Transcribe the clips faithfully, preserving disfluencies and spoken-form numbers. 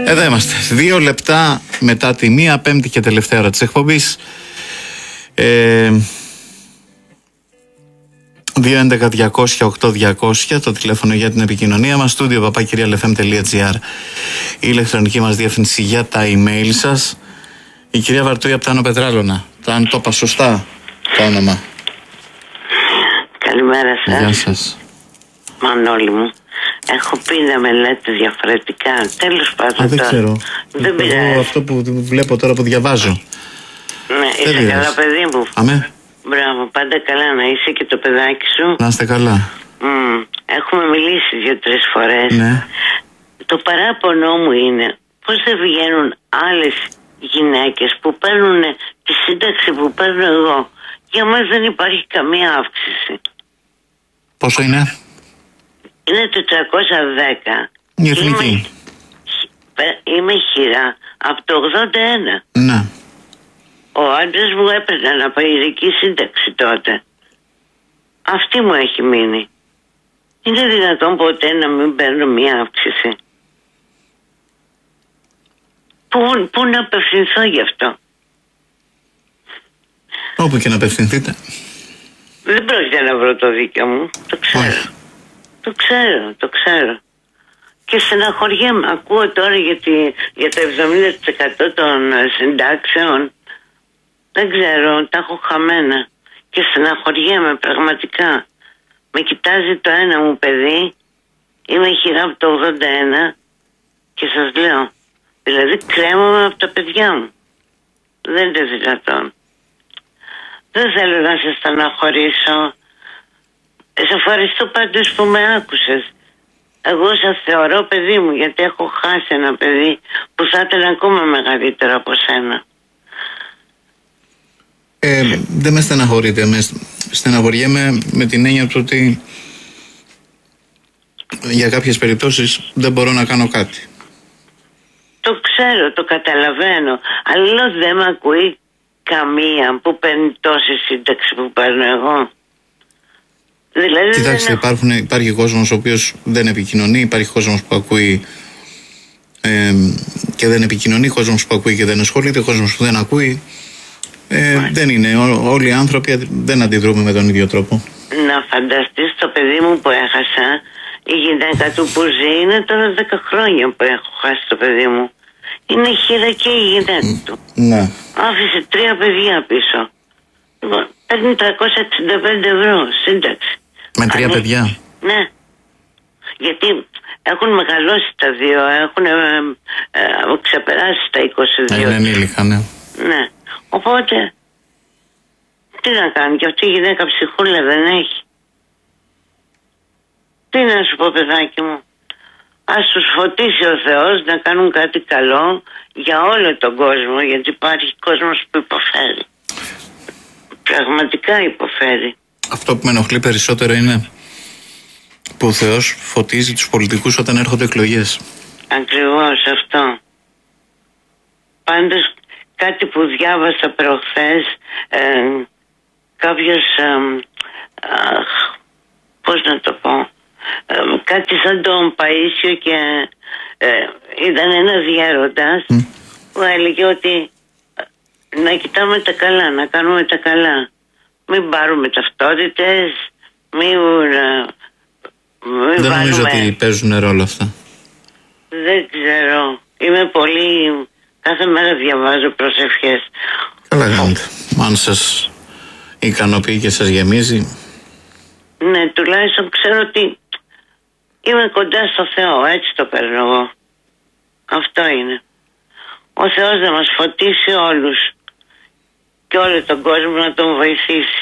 Εδώ είμαστε. Δύο λεπτά μετά τη μία, πέμπτη και τελευταία ώρα της εκπομπής. Ε, δύο έντεκα διακόσια οκτώ διακόσια το τηλέφωνο για την επικοινωνία μας. Στούντιο παπάκυριαλεφm τελεία τζι άρ η ηλεκτρονική μας διεύθυνση για τα email σας. Η κυρία Βαρτούη από τα Άνω Πετράλωνα. Αν το είπα σωστά το όνομα. Καλημέρα σας. Γεια σας. Μανώλη μου. Έχω πει να με λέτε διαφορετικά. Τέλος πάντων. Α, δεν τώρα. ξέρω. Δεν πειράζει. Αυτό που βλέπω τώρα που διαβάζω. Ναι, είσαι πειράζει. καλά, παιδί μου. Αμέ. Μπράβο, πάντα καλά να είσαι και το παιδάκι σου. Να είστε καλά. Mm, έχουμε μιλήσει δύο-τρεις φορές. Ναι. Το παράπονο μου είναι πώς δεν βγαίνουν άλλες γυναίκες που παίρνουν τη σύνταξη που παίρνω εγώ. Για μας δεν υπάρχει καμία αύξηση. Πόσο είναι? Είναι τετρακόσια δέκα. Η εθνική. Είμαι, είμαι χειρά από το ογδόντα ένα. Ναι. Ο άντρας μου έπαιρνε αναπηρική σύνταξη τότε. Αυτή μου έχει μείνει. Είναι δυνατόν ποτέ να μην παίρνω μία αύξηση? Πού, πού να απευθυνθώ γι' αυτό? Όπου και να απευθυνθείτε. Δεν πρόκειται να βρω το δίκαιο μου. Το ξέρω. Όχι. Το ξέρω, το ξέρω. Και στεναχωριέμαι. Ακούω τώρα για, τη, για το εβδομήντα τοις εκατό των συντάξεων. Δεν ξέρω, τα έχω χαμένα. Και στεναχωριέμαι πραγματικά. Με κοιτάζει το ένα μου παιδί. Είμαι χειρά από το ογδόντα ένα. Και σας λέω, δηλαδή κρέμομαι από τα παιδιά μου. Δεν είναι δυνατόν. Δεν θέλω να σε στεναχωρήσω. Σε ευχαριστώ πάντως που με άκουσες. Εγώ σας θεωρώ παιδί μου, γιατί έχω χάσει ένα παιδί που θα ήταν ακόμα μεγαλύτερο από σένα. Ε, δεν με στεναχωρείτε. Με στεναχωριέμαι με την έννοια του ότι για κάποιες περιπτώσεις δεν μπορώ να κάνω κάτι. Το ξέρω, το καταλαβαίνω. Αλλά δεν με ακούει καμία που παίρνει τόση σύνταξη που παίρνω εγώ. Δηλαδή, κοιτάξτε, δεν... υπάρχουν, υπάρχει κόσμος ο οποίος δεν επικοινωνεί, υπάρχει κόσμος που ακούει ε, και δεν επικοινωνεί, κόσμος που ακούει και δεν ασχολείται, κόσμος που δεν ακούει. Ε, δεν είναι. Ό, όλοι οι άνθρωποι δεν αντιδρούμε με τον ίδιο τρόπο. Να φανταστείς το παιδί μου που έχασα, η γυναίκα του που ζει είναι τώρα δέκα χρόνια που έχω χάσει το παιδί μου. Είναι χείρα και η γυναίκα του. Ναι. Άφησε τρία παιδιά πίσω. Λοιπόν, παίρνει τριακόσια εξήντα πέντε ευρώ σύνταξη. Με τρία Ανή... παιδιά. Ναι. Γιατί έχουν μεγαλώσει τα δύο, έχουν ε, ε, ε, ξεπεράσει τα είκοσι δύο. Είναι ενήλικα, ναι. Ναι. Οπότε, τι να κάνει, και αυτή η γυναίκα ψυχούλα δεν έχει. Τι να σου πω, παιδάκι μου. Ας τους φωτίσει ο Θεός να κάνουν κάτι καλό για όλο τον κόσμο, γιατί υπάρχει κόσμος που υποφέρει. Πραγματικά υποφέρει. Αυτό που με ενοχλεί περισσότερο είναι που ο Θεός φωτίζει τους πολιτικούς όταν έρχονται εκλογές. Ακριβώς αυτό. Πάντως κάτι που διάβασα προχθές, ε, κάποιος, ε, ε, πώς να το πω, ε, κάτι σαν τον Παΐσιο και ε, ήταν ένας γέροντας mm. που έλεγε ότι ε, να κοιτάμε τα καλά, να κάνουμε τα καλά. Μην πάρουμε ταυτότητες, μην, ε, μην δεν βάλουμε... νομίζω ότι παίζουν ρόλο αυτά. Δεν ξέρω. Είμαι πολύ... Κάθε μέρα διαβάζω προσευχές. Καλά κάνετε. Αν σας ικανοποιεί και σας γεμίζει. Ναι, τουλάχιστον ξέρω ότι είμαι κοντά στο Θεό. Έτσι το παίρνω εγώ. Αυτό είναι. Ο Θεός να μας φωτίσει όλους και όλο τον κόσμο να τον βοηθήσει.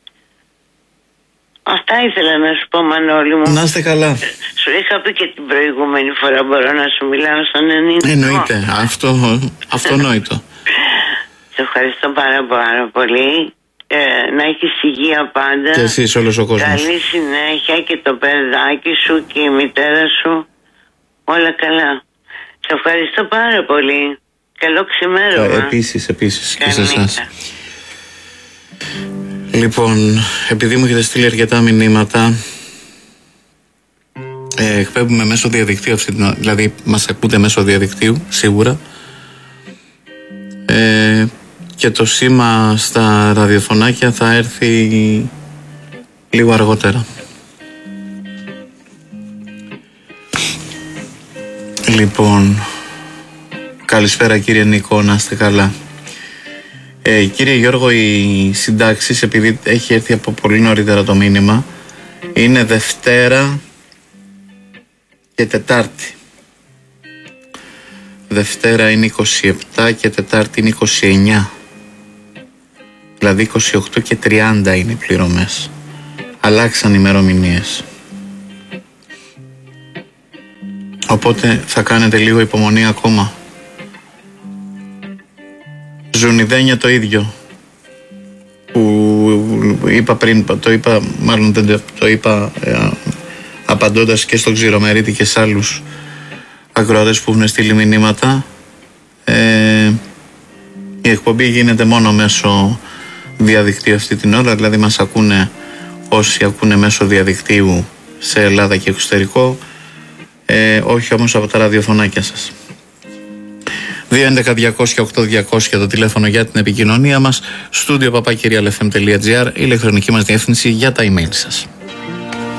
Αυτά ήθελα να σου πω, Μανώλη μου. Να είστε καλά. Σου είχα πει και την προηγούμενη φορά, μπορώ να σου μιλάω στον ενήλικο. Εννοείται. Αυτό, αυτονόητο. Σε ευχαριστώ πάρα πάρα πολύ. Ε, να έχεις υγεία πάντα. Και εσείς όλος ο κόσμος. Καλή συνέχεια και το παιδάκι σου και η μητέρα σου. Όλα καλά. Σε ευχαριστώ πάρα πολύ. Καλό ξημέρωμα. Ε, επίσης, επίσης και σε εσάς. Λοιπόν, επειδή μου έχετε στείλει αρκετά μηνύματα, Ε, εκπέμπουμε μέσω διαδικτύου, αυτή την, δηλαδή μας ακούτε μέσω διαδικτύου σίγουρα. Ε, και το σήμα στα ραδιοφωνάκια θα έρθει λίγο αργότερα. Λοιπόν, καλησπέρα κύριε Νικό, να είστε καλά. Ε, κύριε Γιώργο, οι συντάξεις, επειδή έχει έρθει από πολύ νωρίτερα το μήνυμα, είναι Δευτέρα και Τετάρτη. Δευτέρα είναι είκοσι επτά και Τετάρτη είναι είκοσι εννιά. Δηλαδή είκοσι οκτώ και τριάντα είναι οι πληρωμές. Αλλάξαν ημερομηνίες. Οπότε θα κάνετε λίγο υπομονή ακόμα. Ζουνιδένια το ίδιο. Που είπα πριν, το είπα, μάλλον δεν το είπα ε, απαντώντας και στον Ξηρομερίτη και σε άλλους ακροατές που έχουν στείλει μηνύματα. Ε, η εκπομπή γίνεται μόνο μέσω διαδικτύου αυτή την ώρα, δηλαδή μας ακούνε όσοι ακούνε μέσω διαδικτύου σε Ελλάδα και εξωτερικό, ε, όχι όμως από τα ραδιοφωνάκια σας. δύο έντεκα διακόσια οκτώ διακόσια το τηλέφωνο για την επικοινωνία μας, στούντιο παπάκυριαλεφm τελεία τζι άρ, η ηλεκτρονική μας διεύθυνση για τα email σας.